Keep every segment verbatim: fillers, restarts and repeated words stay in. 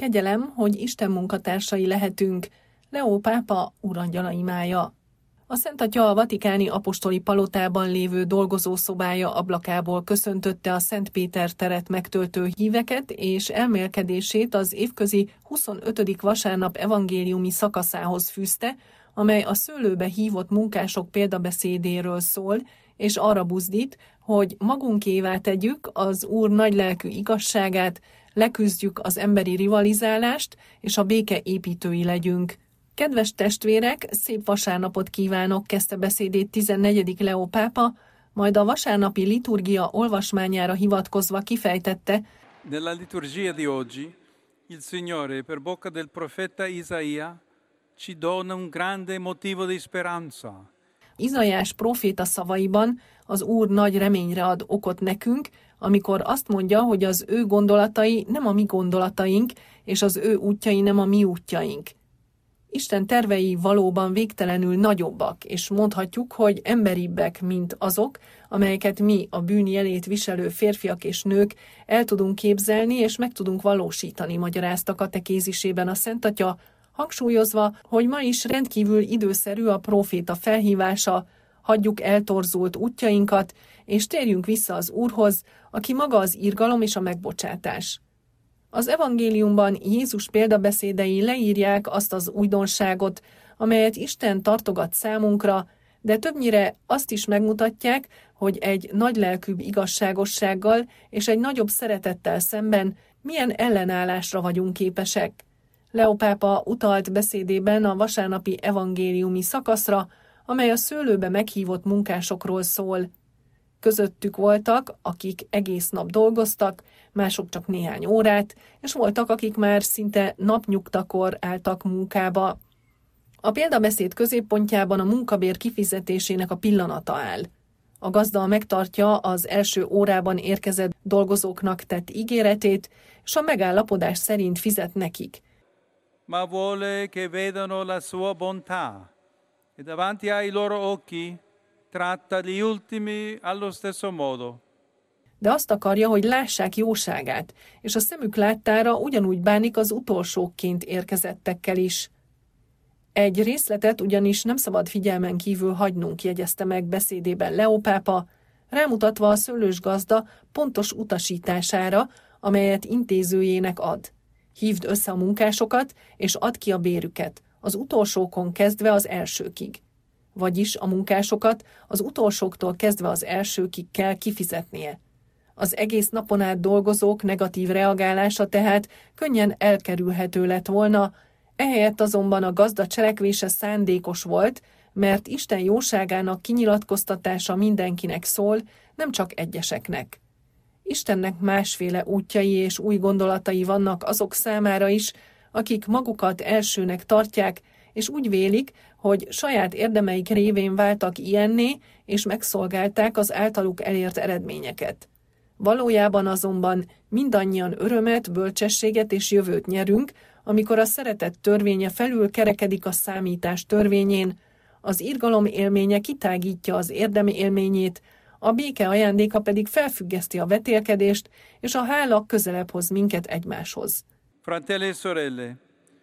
Kegyelem, hogy Isten munkatársai lehetünk, Leó pápa urangyala imája. A Szent Atya a vatikáni apostoli palotában lévő dolgozószobája ablakából köszöntötte a Szent Péter teret megtöltő híveket, és elmélkedését az évközi huszonötödik vasárnap evangéliumi szakaszához fűzte, amely a szőlőbe hívott munkások példabeszédéről szól, és arra buzdít, hogy magunkévá tegyük az Úr nagylelkű igazságát, leküzdjük az emberi rivalizálást, és a béke építői legyünk. Kedves testvérek, szép vasárnapot kívánok, kezdte beszédét tizennegyedik Leó pápa, majd a vasárnapi liturgia olvasmányára hivatkozva kifejtette: Nella liturgia di oggi, il Signore per bocca del profeta Isaia ci dona un grande motivo di speranza. Izaiás próféta szavaiban az Úr nagy reményre ad okot nekünk, amikor azt mondja, hogy az ő gondolatai nem a mi gondolataink, és az ő útjai nem a mi útjaink. Isten tervei valóban végtelenül nagyobbak, és mondhatjuk, hogy emberibbek, mint azok, amelyeket mi, a bűn jelét viselő férfiak és nők el tudunk képzelni, és meg tudunk valósítani, magyarázta katekézisében a Szent Atya, hangsúlyozva, hogy ma is rendkívül időszerű a próféta felhívása, hagyjuk eltorzult útjainkat, és térjünk vissza az Úrhoz, aki maga az irgalom és a megbocsátás. Az evangéliumban Jézus példabeszédei leírják azt az újdonságot, amelyet Isten tartogat számunkra, de többnyire azt is megmutatják, hogy egy nagylelkűbb igazságossággal és egy nagyobb szeretettel szemben milyen ellenállásra vagyunk képesek. Leó pápa utalt beszédében a vasárnapi evangéliumi szakaszra, amely a szőlőbe meghívott munkásokról szól. Közöttük voltak, akik egész nap dolgoztak, mások csak néhány órát, és voltak, akik már szinte napnyugtakor álltak munkába. A példabeszéd középpontjában a munkabér kifizetésének a pillanata áll. A gazda megtartja az első órában érkezett dolgozóknak tett ígéretét, és a megállapodás szerint fizet nekik. Ma vuole che vedano la sua bontà, e davanti ai loro occhi tratta gli ultimi allo stesso modo. De azt akarja, hogy lássák jóságát, és a szemük láttára ugyanúgy bánik az utolsókként érkezettekkel is. Egy részletet ugyanis nem szabad figyelmen kívül hagynunk, jegyezte meg beszédében Leó pápa, rámutatva a szőlős gazda pontos utasítására, amelyet intézőjének ad. Hívd össze a munkásokat, és add ki a bérüket, az utolsókon kezdve az elsőkig. Vagyis a munkásokat az utolsóktól kezdve az elsőkig kell kifizetnie. Az egész napon át dolgozók negatív reagálása tehát könnyen elkerülhető lett volna, ehelyett azonban a gazda cselekvése szándékos volt, mert Isten jóságának kinyilatkoztatása mindenkinek szól, nem csak egyeseknek. Istennek másféle útjai és új gondolatai vannak azok számára is, akik magukat elsőnek tartják, és úgy vélik, hogy saját érdemeik révén váltak ilyenné, és megszolgálták az általuk elért eredményeket. Valójában azonban mindannyian örömet, bölcsességet és jövőt nyerünk, amikor a szeretet törvénye felül kerekedik a számítás törvényén, az irgalom élménye kitágítja az érdemi élményét, a béke ajándéka pedig felfüggeszti a vetélkedést, és a hála közelebb hoz minket egymáshoz. Fratelli e sorelle,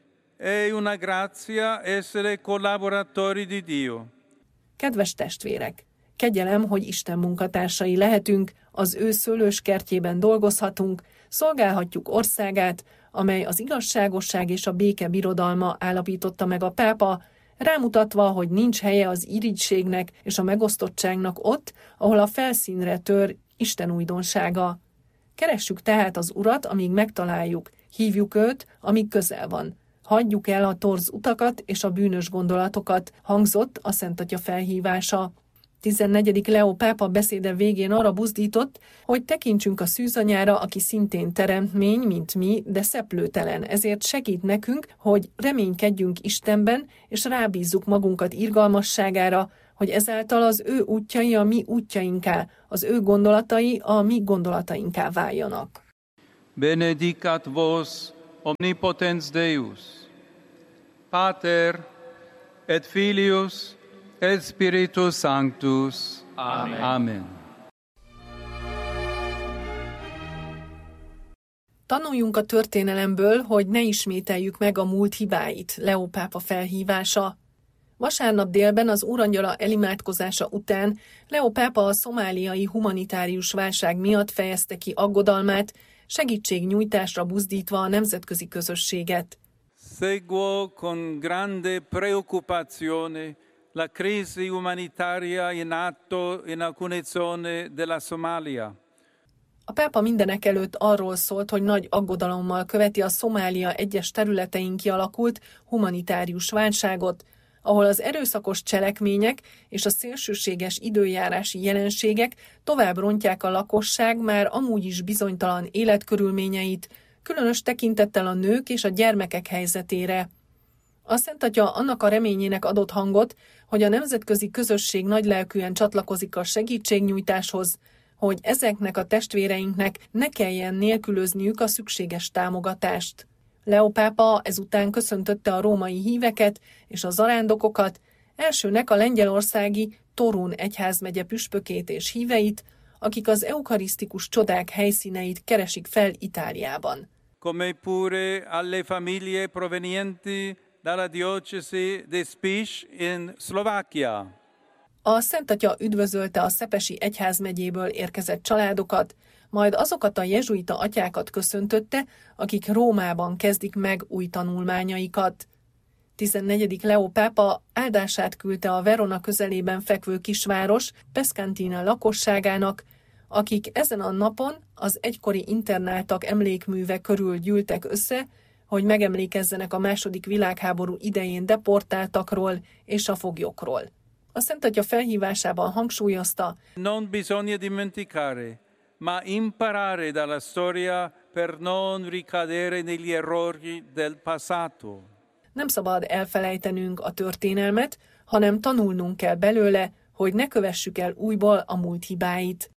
è una grazia essere collaboratori di Dio. Kedves testvérek! Kegyelem, hogy Isten munkatársai lehetünk, az ő szőlős kertjében dolgozhatunk, szolgálhatjuk országát, amely az igazságosság és a béke birodalma állapította meg a pápa, rámutatva, hogy nincs helye az irigységnek és a megosztottságnak ott, ahol a felszínre tör Isten újdonsága. Keressük tehát az Urat, amíg megtaláljuk, hívjuk őt, amíg közel van. Hagyjuk el a torz utakat és a bűnös gondolatokat, hangzott a Szent Atya felhívása. tizennegyedik Leó pápa beszéde végén arra buzdított, hogy tekintsünk a szűzanyára, aki szintén teremtmény, mint mi, de szeplőtelen, ezért segít nekünk, hogy reménykedjünk Istenben, és rábízzuk magunkat irgalmasságára, hogy ezáltal az ő útjai a mi útjainká, az ő gondolatai a mi gondolatainká váljanak. Benedicat vos omnipotens Deus, Pater et Filius et Spiritus Sanctus. Amen. Amen. Tanuljunk a történelemből, hogy ne ismételjük meg a múlt hibáit, Leó pápa felhívása. Vasárnap délben az Úrangyala elimádkozása után Leó pápa a szomáliai humanitárius válság miatt fejezte ki aggodalmát, segítségnyújtásra buzdítva a nemzetközi közösséget. Seguo con grande preoccupazione la crisi umanitaria in atto in alcune zone della Somalia. A pápa mindenek előtt arról szólt, hogy nagy aggodalommal követi a Szomália egyes területein kialakult humanitárius válságot, ahol az erőszakos cselekmények és a szélsőséges időjárási jelenségek tovább rontják a lakosság már amúgy is bizonytalan életkörülményeit, különös tekintettel a nők és a gyermekek helyzetére. A Szent Atya annak a reményének adott hangot, hogy a nemzetközi közösség nagylelkűen csatlakozik a segítségnyújtáshoz, hogy ezeknek a testvéreinknek ne kelljen nélkülözniük a szükséges támogatást. Leó pápa ezután köszöntötte a római híveket és a zarándokokat, elsőnek a lengyelországi Torun egyházmegye püspökét és híveit, akik az eukarisztikus csodák helyszíneit keresik fel Itáliában. Come pure alle famiglie provenienti dalla diocesi di Spiš in Slovakia. A Szent Atya üdvözölte a Szepesi egyházmegyéből érkezett családokat, majd azokat a jezsuita atyákat köszöntötte, akik Rómában kezdik meg új tanulmányaikat. tizennegyedik Leó pápa áldását küldte a Verona közelében fekvő kisváros Pescantina lakosságának, akik ezen a napon az egykori internáltak emlékműve körül gyűltek össze, hogy megemlékezzenek a második világháború idején deportáltakról és a foglyokról. A Szent Atya felhívásában hangsúlyozta: Non bisogna dimenticare, ma imparare dalla storia per non ricadere negli errori del passato. Nem szabad elfelejtenünk a történelmet, hanem tanulnunk kell belőle, hogy ne kövessük el újból a múlt hibáit.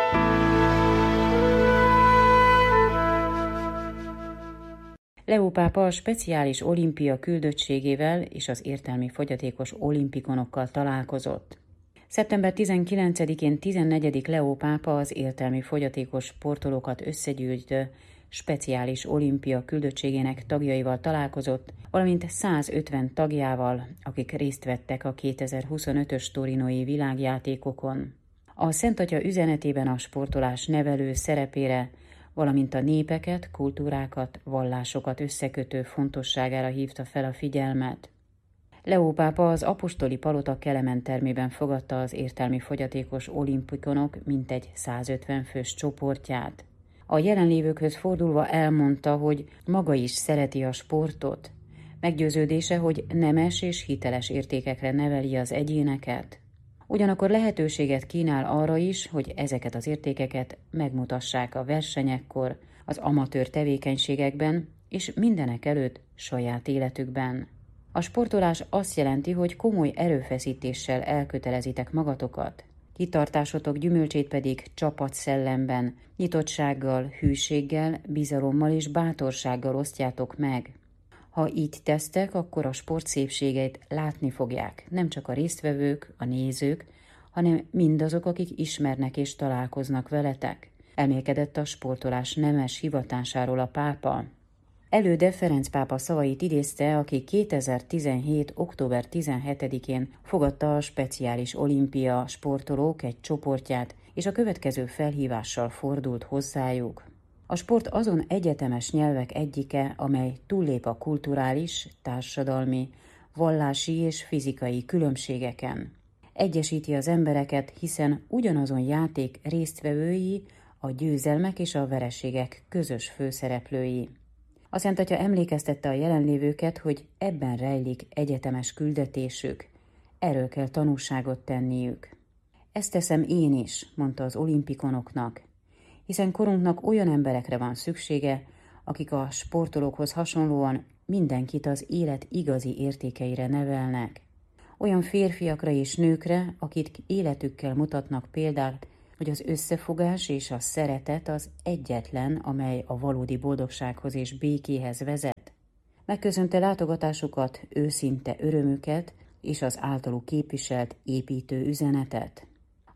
Leó pápa a speciális olimpia küldöttségével és az értelmi fogyatékos olimpikonokkal találkozott. szeptember tizenkilencedikén tizennegyedik Leó pápa az értelmi fogyatékos sportolókat összegyűjtő speciális olimpia küldöttségének tagjaival találkozott, valamint százötven tagjával, akik részt vettek a kétezer-huszonötös torinói világjátékokon. A Szent Atya üzenetében a sportolás nevelő szerepére, valamint a népeket, kultúrákat, vallásokat összekötő fontosságára hívta fel a figyelmet. Leó pápa az apostoli palota Kelemen termében fogadta az értelmi fogyatékos olimpikonok mintegy százötven fős csoportját. A jelenlévőkhöz fordulva elmondta, hogy maga is szereti a sportot. Meggyőződése, hogy nemes és hiteles értékekre neveli az egyéneket. Ugyanakkor lehetőséget kínál arra is, hogy ezeket az értékeket megmutassák a versenyekkor, az amatőr tevékenységekben és mindenek előtt saját életükben. A sportolás azt jelenti, hogy komoly erőfeszítéssel elkötelezitek magatokat, kitartásotok gyümölcsét pedig csapatszellemben, nyitottsággal, hűséggel, bizalommal és bátorsággal osztjátok meg. Ha így tesztek, akkor a sport szépségeit látni fogják, nem csak a résztvevők, a nézők, hanem mindazok, akik ismernek és találkoznak veletek. Elmélkedett a sportolás nemes hivatásáról a pápa. Előde Ferenc pápa szavait idézte, aki kétezer-tizenhét. október tizenhetedikén fogadta a speciális olimpia sportolók egy csoportját, és a következő felhívással fordult hozzájuk. A sport azon egyetemes nyelvek egyike, amely túllép a kulturális, társadalmi, vallási és fizikai különbségeken. Egyesíti az embereket, hiszen ugyanazon játék résztvevői, a győzelmek és a vereségek közös főszereplői. A Szent Atya emlékeztette a jelenlévőket, hogy ebben rejlik egyetemes küldetésük, erről kell tanúságot tenniük. Ezt teszem én is, mondta az olimpikonoknak, hiszen korunknak olyan emberekre van szüksége, akik a sportolókhoz hasonlóan mindenkit az élet igazi értékeire nevelnek. Olyan férfiakra és nőkre, akik életükkel mutatnak példát, hogy az összefogás és a szeretet az egyetlen, amely a valódi boldogsághoz és békéhez vezet. Megköszönte látogatásukat, őszinte örömüket és az általuk képviselt építő üzenetet.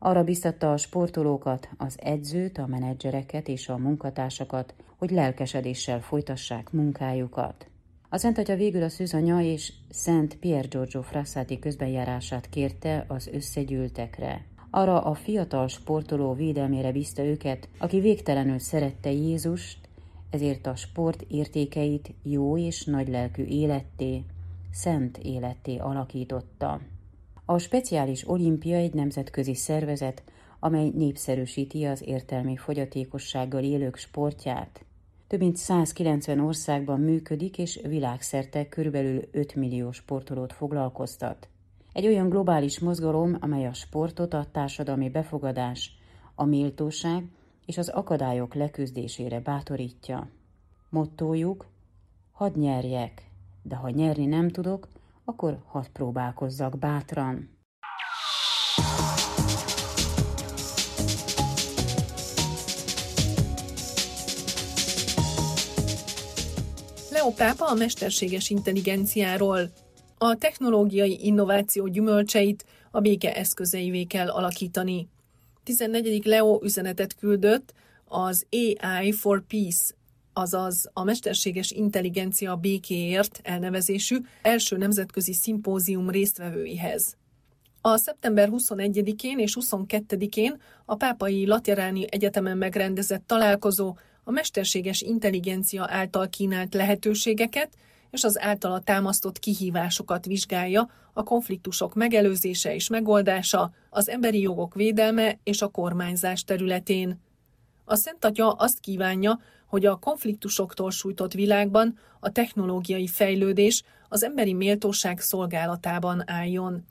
Arra biztatta a sportolókat, az edzőt, a menedzsereket és a munkatársakat, hogy lelkesedéssel folytassák munkájukat. A Szent Atya végül a szűzanya és Szent Pier Giorgio Frassati közbenjárását kérte az összegyűltekre. Arra a fiatal sportoló védelmére bízta őket, aki végtelenül szerette Jézust, ezért a sport értékeit jó és nagylelkű életté, szent életté alakította. A Speciális Olimpia egy nemzetközi szervezet, amely népszerűsíti az értelmi fogyatékossággal élők sportját. Több mint százkilencven országban működik, és világszerte körülbelül öt millió sportolót foglalkoztat. Egy olyan globális mozgalom, amely a sportot a társadalmi befogadás, a méltóság és az akadályok leküzdésére bátorítja. Mottójuk: hadd nyerjek, de ha nyerni nem tudok, akkor hadd próbálkozzak bátran. Leó pápa a mesterséges intelligenciáról. A technológiai innováció gyümölcseit a béke eszközeivé kell alakítani. tizennegyedik Leó üzenetet küldött az á i for Peace, azaz a mesterséges intelligencia békéért elnevezésű első nemzetközi szimpózium résztvevőihez. A szeptember huszonegyedikén és huszonkettedikén a Pápai Lateráni Egyetemen megrendezett találkozó a mesterséges intelligencia által kínált lehetőségeket és az általa támasztott kihívásokat vizsgálja, a konfliktusok megelőzése és megoldása, az emberi jogok védelme és a kormányzás területén. A Szent Atya azt kívánja, hogy a konfliktusoktól sújtott világban a technológiai fejlődés az emberi méltóság szolgálatában álljon.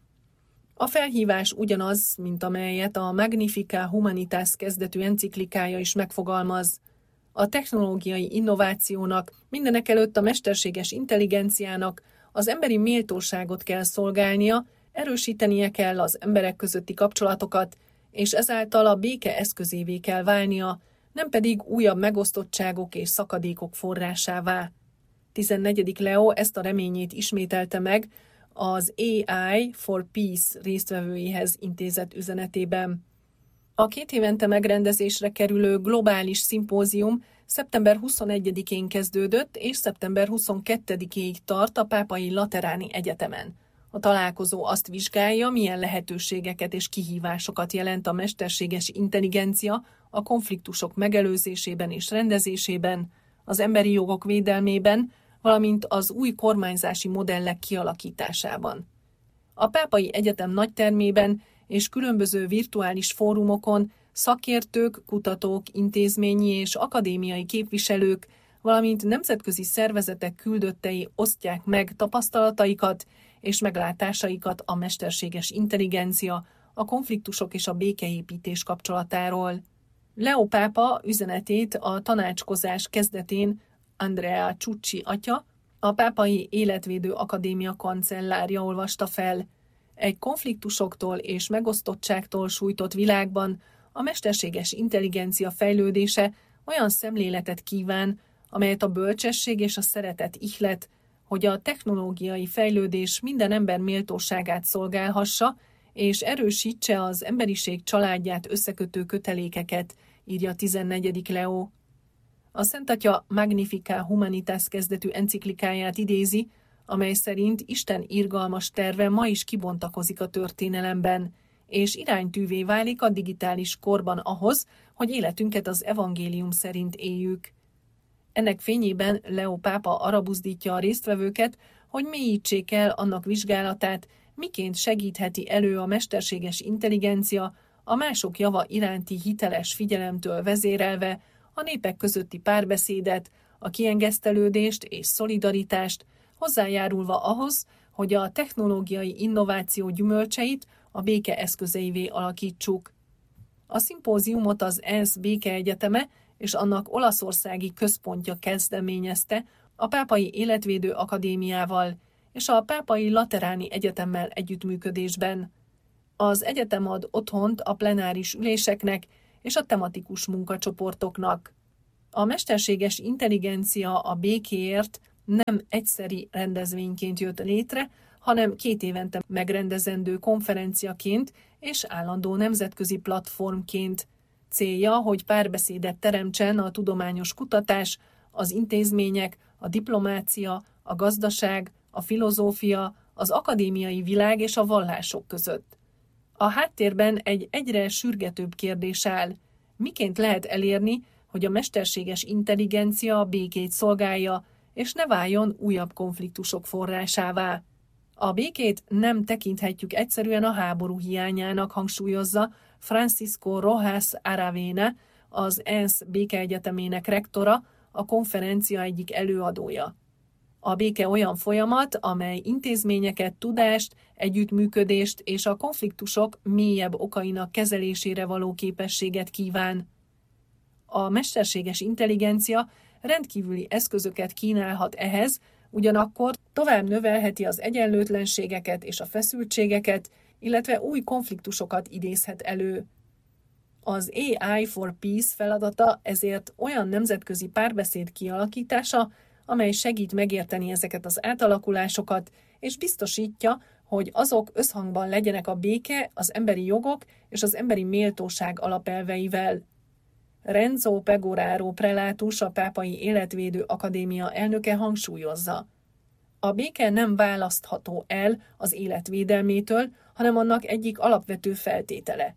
A felhívás ugyanaz, mint amelyet a Magnificat Humanitas kezdetű enciklikája is megfogalmaz. A technológiai innovációnak, mindenekelőtt a mesterséges intelligenciának az emberi méltóságot kell szolgálnia, erősítenie kell az emberek közötti kapcsolatokat, és ezáltal a béke eszközévé kell válnia, nem pedig újabb megosztottságok és szakadékok forrásává. tizennegyedik Leó ezt a reményét ismételte meg az á i for Peace résztvevőihez intézett üzenetében. A két évente megrendezésre kerülő globális szimpózium szeptember huszonegyedikén kezdődött, és szeptember huszonkettedikéig tart a Pápai Lateráni Egyetemen. A találkozó azt vizsgálja, milyen lehetőségeket és kihívásokat jelent a mesterséges intelligencia a konfliktusok megelőzésében és rendezésében, az emberi jogok védelmében, valamint az új kormányzási modellek kialakításában. A Pápai Egyetem nagytermében és különböző virtuális fórumokon szakértők, kutatók, intézményi és akadémiai képviselők, valamint nemzetközi szervezetek küldöttei osztják meg tapasztalataikat és meglátásaikat a mesterséges intelligencia, a konfliktusok és a békeépítés kapcsolatáról. Leó pápa üzenetét a tanácskozás kezdetén Andrea Ciucci atya, a Pápai Életvédő Akadémia kancellárja olvasta fel. Egy konfliktusoktól és megosztottságtól sújtott világban a mesterséges intelligencia fejlődése olyan szemléletet kíván, amelyet a bölcsesség és a szeretet ihlet, hogy a technológiai fejlődés minden ember méltóságát szolgálhassa, és erősítse az emberiség családját összekötő kötelékeket, írja tizennegyedik Leó. A Szent Atya Magnificat Humanitas kezdetű enciklikáját idézi, amely szerint Isten irgalmas terve ma is kibontakozik a történelemben, és iránytűvé válik a digitális korban ahhoz, hogy életünket az evangélium szerint éljük. Ennek fényében Leó pápa arra buzdítja a résztvevőket, hogy mélyítsék el annak vizsgálatát, miként segítheti elő a mesterséges intelligencia a mások java iránti hiteles figyelemtől vezérelve a népek közötti párbeszédet, a kiengesztelődést és szolidaritást, hozzájárulva ahhoz, hogy a technológiai innováció gyümölcseit a béke eszközeivé alakítsuk. A szimpóziumot az ENSZ Békeegyeteme és annak olaszországi központja kezdeményezte a Pápai Életvédő Akadémiával és a Pápai Lateráni Egyetemmel együttműködésben. Az egyetem ad otthont a plenáris üléseknek és a tematikus munkacsoportoknak. A mesterséges intelligencia a békéért nem egyszeri rendezvényként jött létre, hanem két évente megrendezendő konferenciaként és állandó nemzetközi platformként. Célja, hogy párbeszédet teremtsen a tudományos kutatás, az intézmények, a diplomácia, a gazdaság, a filozófia, az akadémiai világ és a vallások között. A háttérben egy egyre sürgetőbb kérdés áll. Miként lehet elérni, hogy a mesterséges intelligencia a békét szolgálja, és ne váljon újabb konfliktusok forrásává? A békét nem tekinthetjük egyszerűen a háború hiányának, hangsúlyozza Francisco Rojas Aravena, az ENSZ békeegyetemének rektora, a konferencia egyik előadója. A béke olyan folyamat, amely intézményeket, tudást, együttműködést és a konfliktusok mélyebb okainak kezelésére való képességet kíván. A mesterséges intelligencia rendkívüli eszközöket kínálhat ehhez, ugyanakkor tovább növelheti az egyenlőtlenségeket és a feszültségeket, illetve új konfliktusokat idézhet elő. Az á i for Peace feladata ezért olyan nemzetközi párbeszéd kialakítása, amely segít megérteni ezeket az átalakulásokat, és biztosítja, hogy azok összhangban legyenek a béke, az emberi jogok és az emberi méltóság alapelveivel. Renzo Pegoraro prelátus, a Pápai Életvédő Akadémia elnöke hangsúlyozza. A béke nem választható el az életvédelmétől, hanem annak egyik alapvető feltétele.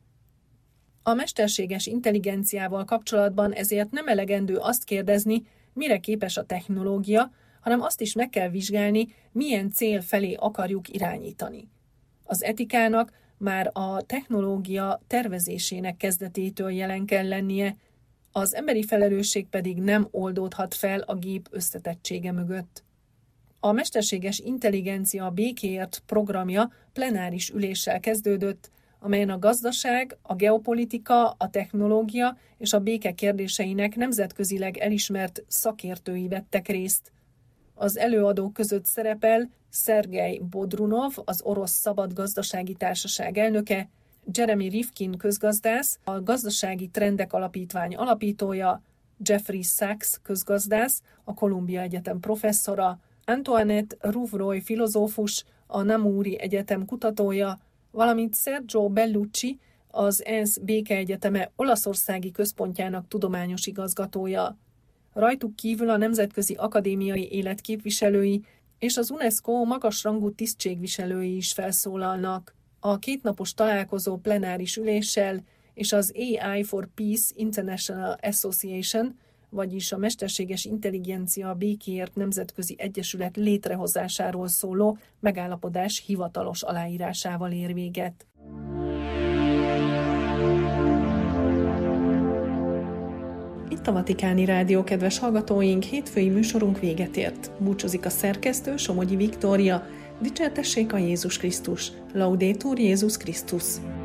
A mesterséges intelligenciával kapcsolatban ezért nem elegendő azt kérdezni, mire képes a technológia, hanem azt is meg kell vizsgálni, milyen cél felé akarjuk irányítani. Az etikának már a technológia tervezésének kezdetétől jelen kell lennie, az emberi felelősség pedig nem oldódhat fel a gép összetettsége mögött. A mesterséges intelligencia békéért programja plenáris üléssel kezdődött, amelyen a gazdaság, a geopolitika, a technológia és a béke kérdéseinek nemzetközileg elismert szakértői vettek részt. Az előadók között szerepel Szergej Bodrunov, az Orosz Szabad Gazdasági Társaság elnöke, Jeremy Rifkin közgazdász, a Gazdasági Trendek Alapítvány alapítója, Jeffrey Sachs közgazdász, a Columbia Egyetem professzora, Antoinette Rouvroy filozófus, a Namuri Egyetem kutatója, valamint Sergio Bellucci, az ENSZ Békeegyeteme olaszországi központjának tudományos igazgatója. Rajtuk kívül a nemzetközi akadémiai élet képviselői és az UNESCO magasrangú tisztségviselői is felszólalnak. A kétnapos találkozó plenáris üléssel és az á i for Peace International Association, vagyis a Mesterséges Intelligencia Békéért Nemzetközi Egyesület létrehozásáról szóló megállapodás hivatalos aláírásával ér véget. Itt a Vatikáni Rádió, kedves hallgatóink, hétfői műsorunk véget ért. Búcsúzik a szerkesztő, Somogyi Viktória. Dicsértessék a Jézus Krisztus! Laudetur Jézus Krisztus!